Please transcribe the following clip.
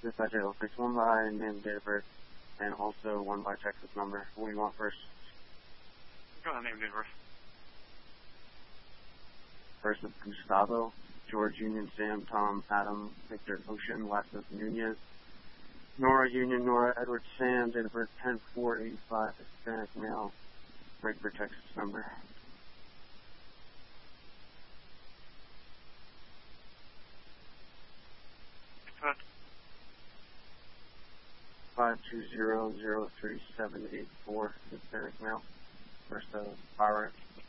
Dispatch, it'll fix one by name, date of birth, and also one by Texas number. What do you want first? Go on, name, date of birth. First is Gustavo, George, Union, Sam, Tom, Adam, Victor, Ocean, last is Nunez. Nora, Union, Nora, Edward, Sam, date of birth 10-4-85, Hispanic male, break for Texas number. What? 520-03784, Hispanic male. First, Byron,